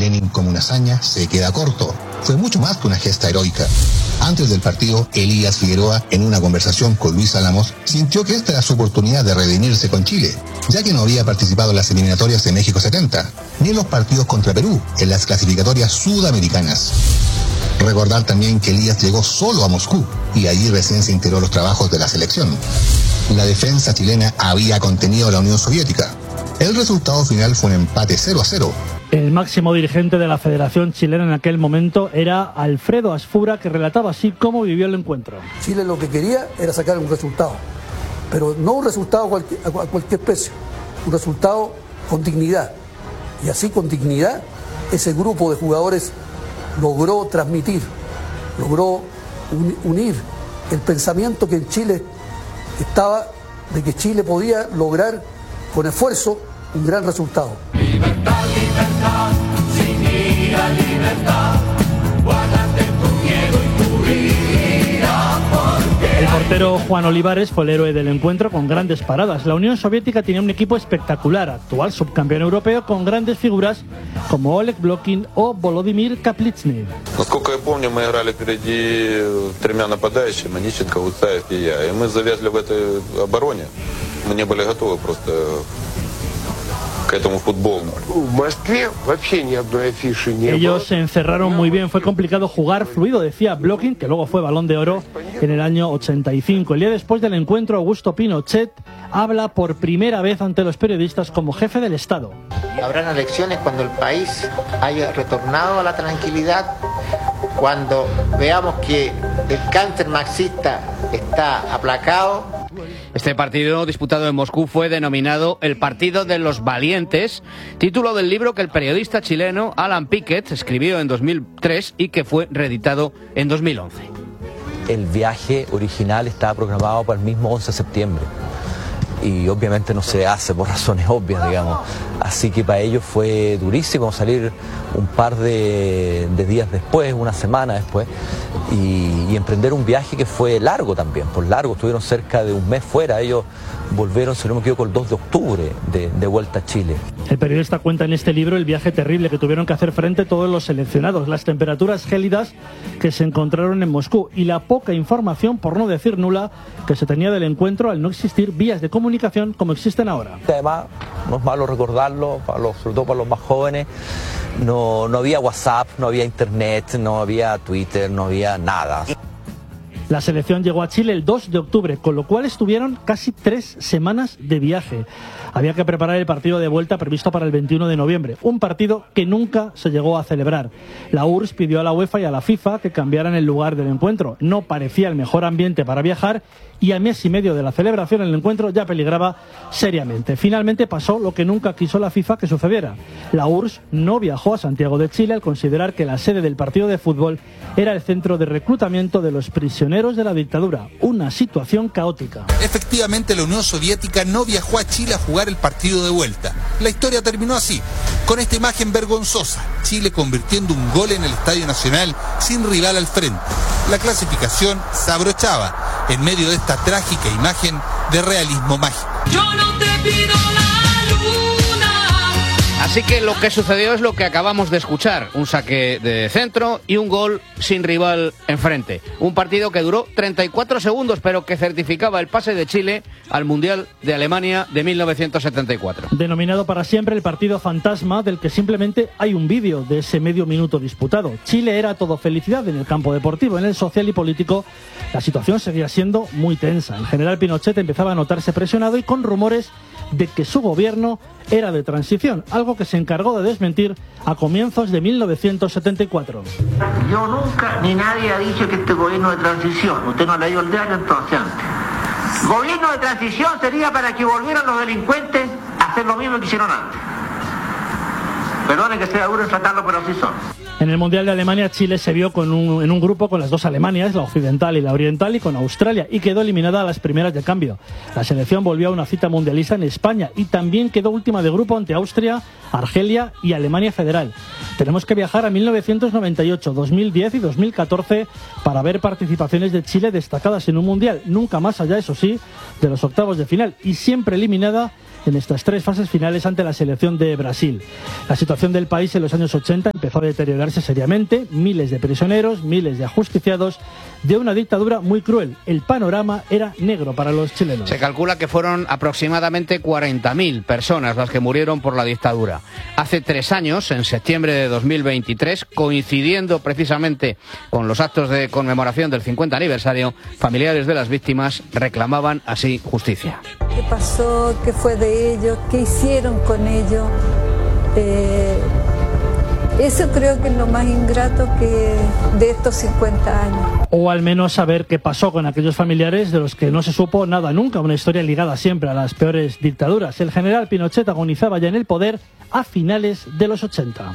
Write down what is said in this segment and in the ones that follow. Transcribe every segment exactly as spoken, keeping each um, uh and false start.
Lenin como una hazaña se queda corto. Fue mucho más que una gesta heroica. Antes del partido, Elías Figueroa, en una conversación con Luis Álamos, sintió que esta era su oportunidad de redimirse con Chile, ya que no había participado en las eliminatorias de México setenta, ni en los partidos contra Perú, en las clasificatorias sudamericanas. Recordar también que Elías llegó solo a Moscú, y allí recién se integró los trabajos de la selección. La defensa chilena había contenido a la Unión Soviética. El resultado final fue un empate cero a cero. El máximo dirigente de la Federación Chilena en aquel momento era Alfredo Asfura, que relataba así cómo vivió el encuentro. Chile lo que quería era sacar un resultado, pero no un resultado a cualquier, a cualquier precio, un resultado con dignidad. Y así con dignidad ese grupo de jugadores logró transmitir, logró un, unir el pensamiento que en Chile estaba, de que Chile podía lograr con esfuerzo un gran resultado. Libertad, libertad, sin ira, libertad, guárdate tu miedo y tu ira, porque... El portero Juan Olivares fue el héroe del encuentro con grandes paradas. La Unión Soviética tenía un equipo espectacular, actual subcampeón europeo, con grandes figuras como Oleg Blokin o Volodymyr Kaplitzny. Насколько я помню, мы играли впереди тремя нападающими, Нищенко, Уцаев и я. И мы завязли в этой обороне. Мы не были готовы просто к этому футболу. В Москве вообще ни одной афиши не было. Ellos se encerraron muy bien, fue complicado jugar fluido, decía Blokin, que luego fue Balón de Oro en el año ochenta y cinco. El día después del encuentro, Augusto Pinochet habla por primera vez ante los periodistas como jefe del Estado. Habrán elecciones cuando el país haya retornado a la tranquilidad, cuando veamos que el cáncer marxista está aplacado. Este partido disputado en Moscú fue denominado el Partido de los Valientes, título del libro que el periodista chileno Alan Pickett escribió en dos mil tres y que fue reeditado en dos mil once. El viaje original estaba programado para el mismo once de septiembre y obviamente no se hace por razones obvias, digamos. Así que para ellos fue durísimo salir un par de, de días después, una semana después, y, y emprender un viaje que fue largo también, por largo, estuvieron cerca de un mes fuera. Ellos volvieron, si no me equivoco, el dos de octubre de, de vuelta a Chile. El periodista cuenta en este libro el viaje terrible que tuvieron que hacer frente todos los seleccionados, las temperaturas gélidas que se encontraron en Moscú y la poca información, por no decir nula, que se tenía del encuentro al no existir vías de comunicación como existen ahora. Además, no es malo recordarlo, para los, sobre todo para los más jóvenes, no, no había WhatsApp, no había Internet, no había Twitter, no había nada. La selección llegó a Chile el dos de octubre, con lo cual estuvieron casi tres semanas de viaje. Había que preparar el partido de vuelta previsto para el veintiuno de noviembre, un partido que nunca se llegó a celebrar. La U R S S pidió a la UEFA y a la FIFA que cambiaran el lugar del encuentro. No parecía el mejor ambiente para viajar y a mes y medio de la celebración el encuentro ya peligraba seriamente. Finalmente pasó lo que nunca quiso la FIFA que sucediera. La U R S S no viajó a Santiago de Chile al considerar que la sede del partido de fútbol era el centro de reclutamiento de los prisioneros de la dictadura. Una situación caótica. Efectivamente, la Unión Soviética no viajó a Chile a jugar el partido de vuelta. La historia terminó así, con esta imagen vergonzosa: Chile convirtiendo un gol en el Estadio Nacional sin rival al frente. La clasificación se abrochaba en medio de esta trágica imagen de realismo mágico. Yo no te pido la luna. Así que lo que sucedió es lo que acabamos de escuchar: un saque de centro y un gol sin rival enfrente. Un partido que duró treinta y cuatro segundos, pero que certificaba el pase de Chile al Mundial de Alemania de mil novecientos setenta y cuatro. Denominado para siempre el partido fantasma, del que simplemente hay un vídeo de ese medio minuto disputado. Chile era todo felicidad en el campo deportivo. En el social y político la situación seguía siendo muy tensa. El general Pinochet empezaba a notarse presionado y con rumores de que su gobierno era de transición, algo que se encargó de desmentir a comienzos de mil novecientos setenta y cuatro. Yo nunca ni nadie ha dicho que este gobierno de transición, usted no ha leído el diario entonces antes. Gobierno de transición sería para que volvieran los delincuentes a hacer lo mismo que hicieron antes. Perdone que sea duro en tratarlo, pero así son. En el Mundial de Alemania, Chile se vio con un, en un grupo con las dos Alemanias, la occidental y la oriental, y con Australia, y quedó eliminada a las primeras de cambio. La selección volvió a una cita mundialista en España y también quedó última de grupo ante Austria, Argelia y Alemania Federal. Tenemos que viajar a mil novecientos noventa y ocho, dos mil diez y dos mil catorce para ver participaciones de Chile destacadas en un Mundial, nunca más allá, eso sí, de los octavos de final, y siempre eliminada en estas tres fases finales ante la selección de Brasil. La situación del país en los años ochenta empezó a deteriorarse seriamente, miles de prisioneros, miles de ajusticiados, de una dictadura muy cruel. El panorama era negro para los chilenos. Se calcula que fueron aproximadamente cuarenta mil personas las que murieron por la dictadura. Hace tres años, en septiembre de dos mil veintitrés, coincidiendo precisamente con los actos de conmemoración del cincuenta aniversario, familiares de las víctimas reclamaban así justicia. ¿Qué pasó? ¿Qué fue de ellos? ¿Qué hicieron con ellos? Eh, eso creo que es lo más ingrato que de estos cincuenta años. O al menos saber qué pasó con aquellos familiares de los que no se supo nada nunca, una historia ligada siempre a las peores dictaduras. El general Pinochet agonizaba ya en el poder a finales de los ochenta.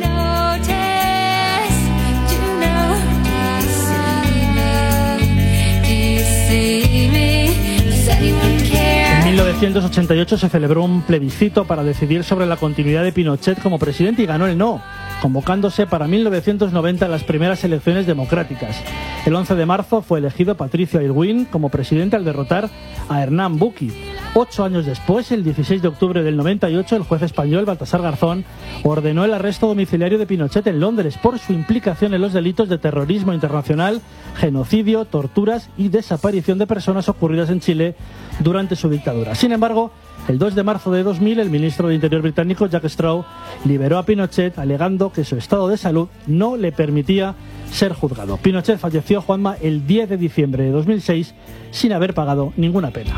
En mil novecientos ochenta y ocho se celebró un plebiscito para decidir sobre la continuidad de Pinochet como presidente y ganó el no, convocándose para mil novecientos noventa las primeras elecciones democráticas. El once de marzo fue elegido Patricio Aylwin como presidente al derrotar a Hernán Bucchi. Ocho años después, el dieciséis de octubre del noventa y ocho, el juez español Baltasar Garzón ordenó el arresto domiciliario de Pinochet en Londres por su implicación en los delitos de terrorismo internacional, genocidio, torturas y desaparición de personas ocurridas en Chile durante su dictadura. Sin embargo, el dos de marzo de dos mil, el ministro de Interior británico Jack Straw liberó a Pinochet alegando que su estado de salud no le permitía ser juzgado. Pinochet falleció, Juanma, el diez de diciembre de dos mil seis sin haber pagado ninguna pena.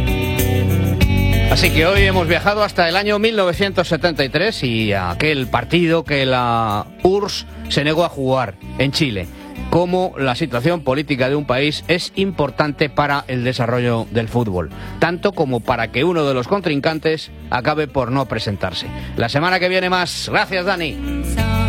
Así que hoy hemos viajado hasta el año mil novecientos setenta y tres y aquel partido que la U R S S se negó a jugar en Chile. Cómo la situación política de un país es importante para el desarrollo del fútbol, tanto como para que uno de los contrincantes acabe por no presentarse. La semana que viene más. Gracias, Dani.